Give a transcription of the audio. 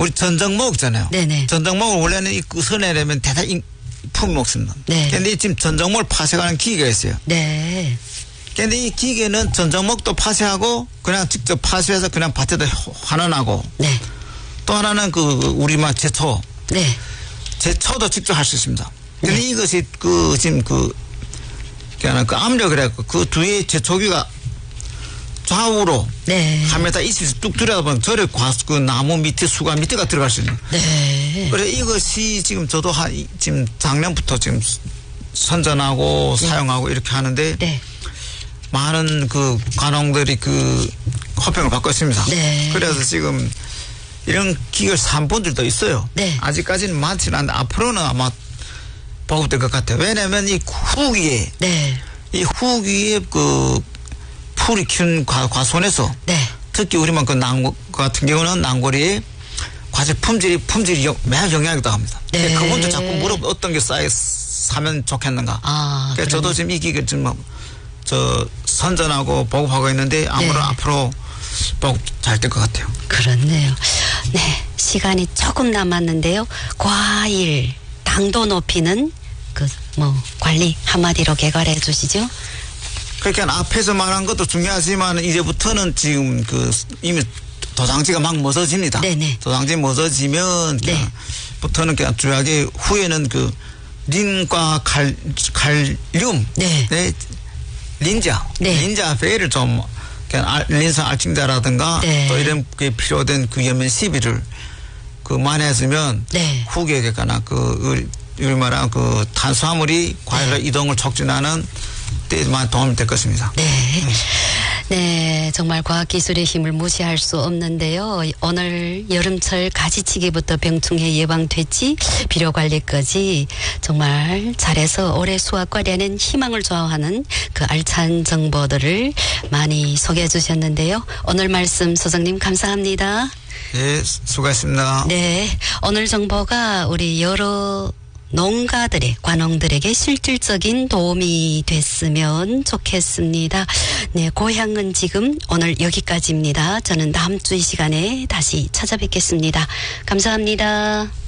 우리 전정목 있잖아요. 네네. 전정목을 원래는 이 끝선에라면 대단히 품이 먹습니다. 네. 근데 지금 전정목을 파쇄하는 기계가 있어요. 네. 근데 이 기계는 전정목도 파쇄하고 그냥 직접 파쇄해서 그냥 밭에다 환원하고 네. 또 하나는 그 우리말 제초. 네. 제초도 직접 할 수 있습니다. 근데 이것이 그 지금 그 압력이라고 그 뒤에 제초기가 좌우로 네. 하면다 있어서 뚝 들여다보면 저를 그 나무 밑에 수가 밑에가 들어갈 수 있는. 네. 그래 이것이 지금 저도 지금 작년부터 지금 선전하고 사용하고 이렇게 하는데 네. 많은 그 관홍들이 그 호평을 받고 있습니다. 네. 그래서 지금 이런 기계를 산 분들도 있어요. 네. 아직까지는 많지는 않은데 앞으로는 아마 보급될 것 같아요. 왜냐하면 이 후기에 네. 이 후기에 그 풀이 키운 과수원에서 네. 특히 우리만 그 난고 같은 경우는 난고리에 과실 품질이 매우 영향이다 합니다. 네. 그분도 자꾸 물어보 어떤 게 사면 좋겠는가. 그래서 저도 지금 이 기계 지금 저 선전하고 보급하고 있는데 아무래도 네. 앞으로 보급 잘 될 것 같아요. 그렇네요. 네. 시간이 조금 남았는데요. 과일 당도 높이는 그 관리 한마디로 개괄해 주시죠. 그러니까 앞에서 말한 것도 중요하지만 이제부터는 지금 그 이미 도장지가 막 멎어집니다. 네네. 도장지 멎어지면 네. 부터는 그냥 주요하게 후에는 그 린과 칼륨, 네. 린자, 네. 린자 베일을 좀 그냥 린산 알칭자라든가 네. 또 이런 게 필요된 그 염면 시비를 그 많이 했으면 네. 후계가나 그 우리 말한 그 탄수화물이 과일의 이동을 촉진하는 데만 도움이 될 것입니다. 네. 네, 정말 과학기술의 힘을 무시할 수 없는데요. 오늘 여름철 가지치기부터 병충해 예방퇴치, 비료관리까지 정말 잘해서 올해 수확 관리하는 희망을 좌우하는 그 알찬 정보들을 많이 소개해 주셨는데요. 오늘 말씀 소장님 감사합니다. 네, 수고하셨습니다. 네, 오늘 정보가 우리 여러 농가들의 관홍들에게 실질적인 도움이 됐으면 좋겠습니다. 네, 고향은 지금 오늘 여기까지입니다. 저는 다음 주 이 시간에 다시 찾아뵙겠습니다. 감사합니다.